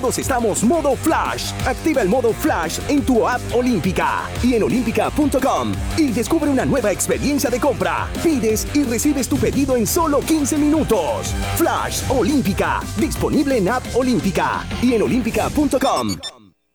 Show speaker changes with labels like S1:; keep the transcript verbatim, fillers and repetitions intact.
S1: Todos estamos modo Flash. Activa el modo Flash en tu app Olímpica y en olímpica punto com y descubre una nueva experiencia de compra. Pides y recibes tu pedido en solo quince minutos. Flash Olímpica, disponible en app Olímpica y en olímpica punto com.